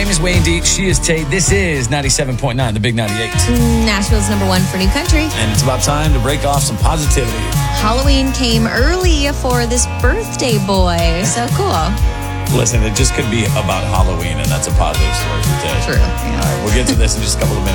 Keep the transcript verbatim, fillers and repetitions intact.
name is Wayne Deet. She is Tate. This is ninety-seven point nine, the Big ninety-eight. Nashville's number one for new country. And it's about time to break off some positivity. Halloween came early for this birthday boy. So cool. Listen, it just could be about Halloween, and that's a positive story for Tate. True. All right, we'll get to this in just a couple of minutes.